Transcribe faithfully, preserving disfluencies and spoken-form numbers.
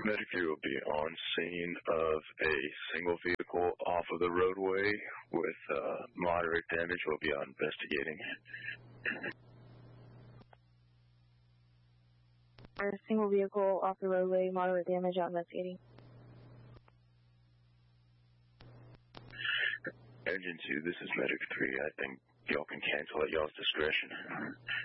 Medic three will be on scene of a single vehicle off of the roadway with uh, moderate damage. We'll be on investigating. A single vehicle off the roadway, moderate damage, out investigating. Engine two, this is Medic three. I think y'all can cancel at y'all's discretion.